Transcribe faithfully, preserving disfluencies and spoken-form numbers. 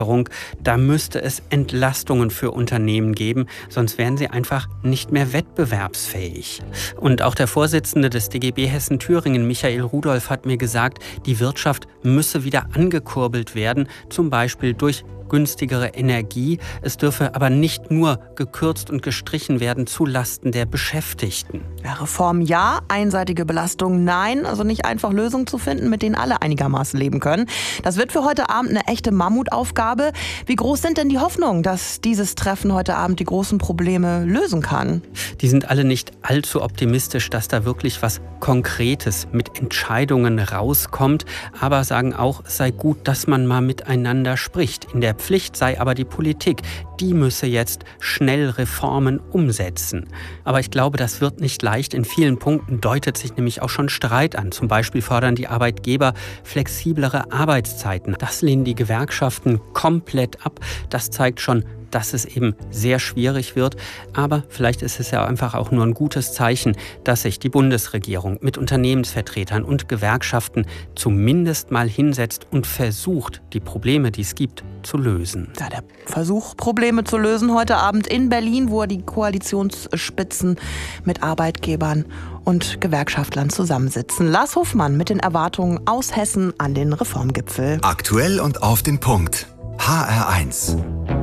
Da müsste es Entlastungen für Unternehmen geben, sonst wären sie einfach nicht mehr wettbewerbsfähig. Und auch der Vorsitzende des D G B Hessen-Thüringen, Michael Rudolph, hat mir gesagt, die Wirtschaft müsse wieder angekurbelt werden, zum Beispiel durch günstigere Energie. Es dürfe aber nicht nur gekürzt und gestrichen werden zulasten der Beschäftigten. Ja, Reform ja, einseitige Belastung nein. Also nicht einfach Lösungen zu finden, mit denen alle einigermaßen leben können. Das wird für heute Abend eine echte Mammutaufgabe. Wie groß sind denn die Hoffnungen, dass dieses Treffen heute Abend die großen Probleme lösen kann? Die sind alle nicht allzu optimistisch, dass da wirklich was Konkretes mit Entscheidungen rauskommt. Aber sagen auch, es sei gut, dass man mal miteinander spricht. In der Pflicht sei aber die Politik. Die müsse jetzt schnell Reformen umsetzen. Aber ich glaube, das wird nicht leicht. In vielen Punkten deutet sich nämlich auch schon Streit an. Zum Beispiel fordern die Arbeitgeber flexiblere Arbeitszeiten. Das lehnen die Gewerkschaften komplett ab. Das zeigt schon, dass es eben sehr schwierig wird. Aber vielleicht ist es ja einfach auch nur ein gutes Zeichen, dass sich die Bundesregierung mit Unternehmensvertretern und Gewerkschaften zumindest mal hinsetzt und versucht, die Probleme, die es gibt, zu lösen. Ja, der Versuch, Probleme zu lösen, heute Abend in Berlin, wo die Koalitionsspitzen mit Arbeitgebern und Gewerkschaftlern zusammensitzen. Lars Hofmann mit den Erwartungen aus Hessen an den Reformgipfel. Aktuell und auf den Punkt. H R eins.